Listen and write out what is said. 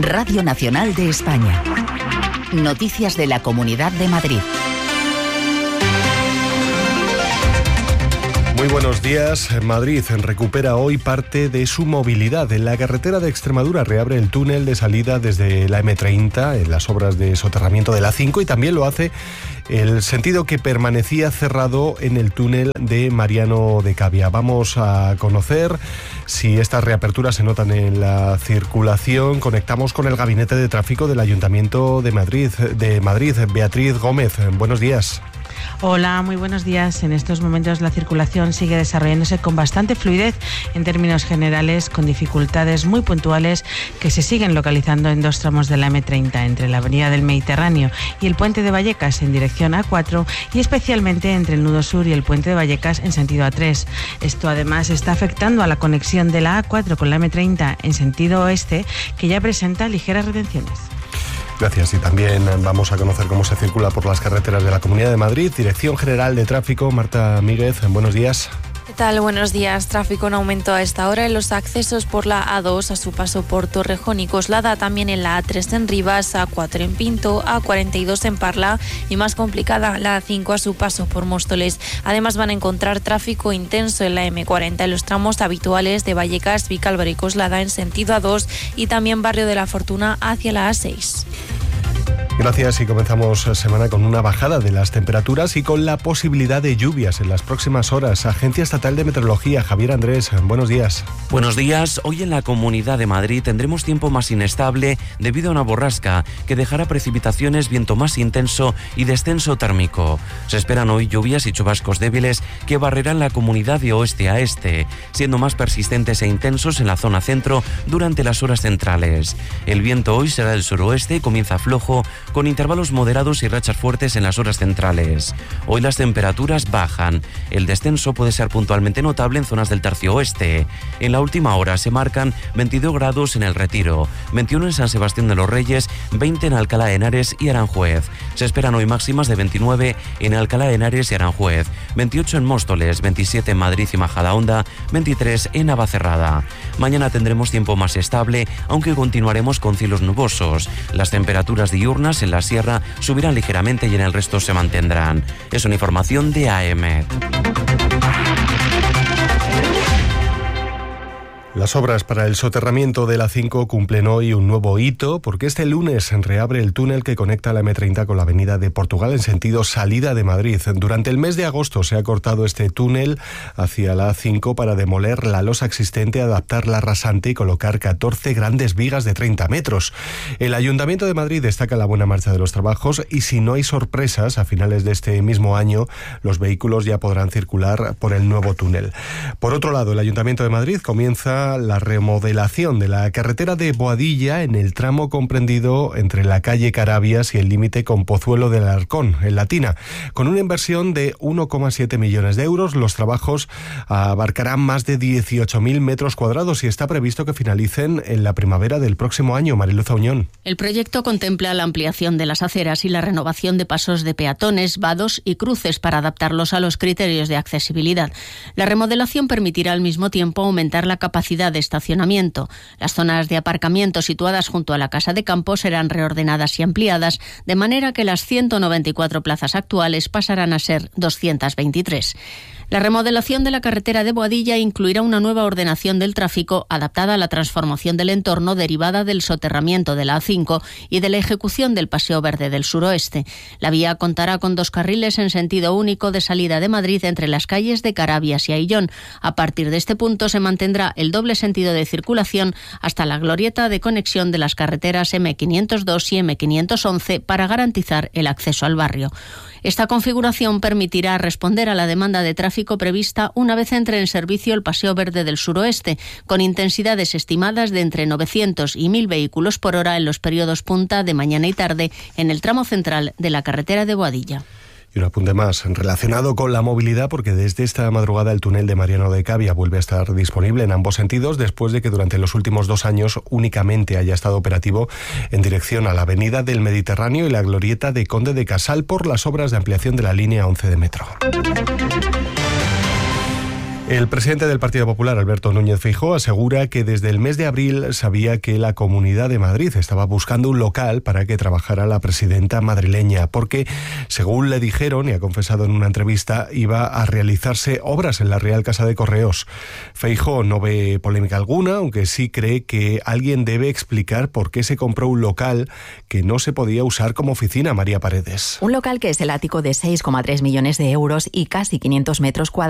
Radio Nacional de España. Noticias de la Comunidad de Madrid. Muy buenos días. Madrid recupera hoy parte de su movilidad. En la carretera de Extremadura reabre el túnel de salida desde la M30 en las obras de soterramiento de la A5 y también lo hace el sentido que permanecía cerrado en el túnel de Mariano de Cavia. Vamos a conocer si estas reaperturas se notan en la circulación. Conectamos con el Gabinete de Tráfico del Ayuntamiento de Madrid. Beatriz Gómez, buenos días. Hola, muy buenos días. En estos momentos la circulación sigue desarrollándose con bastante fluidez en términos generales, con dificultades muy puntuales que se siguen localizando en dos tramos de la M30, entre la Avenida del Mediterráneo y el Puente de Vallecas en dirección A4 y especialmente entre el Nudo Sur y el Puente de Vallecas en sentido A3. Esto además está afectando a la conexión de la A4 con la M30 en sentido oeste, que ya presenta ligeras retenciones. Gracias. Y también vamos a conocer cómo se circula por las carreteras de la Comunidad de Madrid. Dirección General de Tráfico, Marta Míguez, buenos días. ¿Qué tal? Buenos días. Tráfico en aumento a esta hora en los accesos por la A2 a su paso por Torrejón y Coslada, también en la A3 en Rivas, A4 en Pinto, A42 en Parla y más complicada la A5 a su paso por Móstoles. Además van a encontrar tráfico intenso en la M40 en los tramos habituales de Vallecas, Vicálvaro y Coslada en sentido A2 y también Barrio de la Fortuna hacia la A6. Gracias y comenzamos semana con una bajada de las temperaturas y con la posibilidad de lluvias en las próximas horas. Agencia Estatal de Meteorología, Javier Andrés, buenos días. Buenos días. Hoy en la Comunidad de Madrid tendremos tiempo más inestable debido a una borrasca que dejará precipitaciones, viento más intenso y descenso térmico. Se esperan hoy lluvias y chubascos débiles que barrerán la comunidad de oeste a este, siendo más persistentes e intensos en la zona centro durante las horas centrales. El viento hoy será del suroeste y comienza flojo, con intervalos moderados y rachas fuertes en las horas centrales. Hoy las temperaturas bajan. El descenso puede ser puntualmente notable en zonas del tercio oeste. En la última hora se marcan 22 grados en El Retiro, 21 en San Sebastián de los Reyes, 20 en Alcalá de Henares y Aranjuez. Se esperan hoy máximas de 29 en Alcalá de Henares y Aranjuez, 28 en Móstoles, 27 en Madrid y Majadahonda, 23 en Navacerrada. Mañana tendremos tiempo más estable, aunque continuaremos con cielos nubosos. Las temperaturas diurnas en la sierra subirán ligeramente y en el resto se mantendrán. Es una información de AEMET. Las obras para el soterramiento de la A5 cumplen hoy un nuevo hito porque este lunes reabre el túnel que conecta la M30 con la Avenida de Portugal en sentido salida de Madrid. Durante el mes de agosto se ha cortado este túnel hacia la A5 para demoler la losa existente, adaptar la rasante y colocar 14 grandes vigas de 30 metros. El Ayuntamiento de Madrid destaca la buena marcha de los trabajos y si no hay sorpresas, a finales de este mismo año los vehículos ya podrán circular por el nuevo túnel. Por otro lado, el Ayuntamiento de Madrid comienza la remodelación de la carretera de Boadilla en el tramo comprendido entre la calle Carabias y el límite con Pozuelo del Alarcón, en Latina. Con una inversión de 1,7 millones de euros, los trabajos abarcarán más de 18.000 metros cuadrados y está previsto que finalicen en la primavera del próximo año. Mariluz Auñón. El proyecto contempla la ampliación de las aceras y la renovación de pasos de peatones, vados y cruces para adaptarlos a los criterios de accesibilidad. La remodelación permitirá al mismo tiempo aumentar la capacidad de estacionamiento. Las zonas de aparcamiento situadas junto a la Casa de Campo serán reordenadas y ampliadas, de manera que las 194 plazas actuales pasarán a ser 223. La remodelación de la carretera de Boadilla incluirá una nueva ordenación del tráfico adaptada a la transformación del entorno derivada del soterramiento de la A5 y de la ejecución del Paseo Verde del Suroeste. La vía contará con 2 carriles en sentido único de salida de Madrid entre las calles de Carabias y Aillón. A partir de este punto se mantendrá el doble sentido de circulación hasta la glorieta de conexión de las carreteras M502 y M511 para garantizar el acceso al barrio. Esta configuración permitirá responder a la demanda de tráfico prevista una vez entre en servicio el Paseo Verde del Suroeste, con intensidades estimadas de entre 900 y 1.000 vehículos por hora en los periodos punta de mañana y tarde en el tramo central de la carretera de Boadilla. Y un apunte más relacionado con la movilidad, porque desde esta madrugada el túnel de Mariano de Cavia vuelve a estar disponible en ambos sentidos, después de que durante los últimos 2 años únicamente haya estado operativo en dirección a la Avenida del Mediterráneo y la glorieta de Conde de Casal por las obras de ampliación de la línea 11 de metro. El presidente del Partido Popular, Alberto Núñez Feijóo, asegura que desde el mes de abril sabía que la Comunidad de Madrid estaba buscando un local para que trabajara la presidenta madrileña, porque, según le dijeron y ha confesado en una entrevista, iba a realizarse obras en la Real Casa de Correos. Feijóo no ve polémica alguna, aunque sí cree que alguien debe explicar por qué se compró un local que no se podía usar como oficina. María Paredes. Un local que es el ático de 6,3 millones de euros y casi 500 metros cuadrados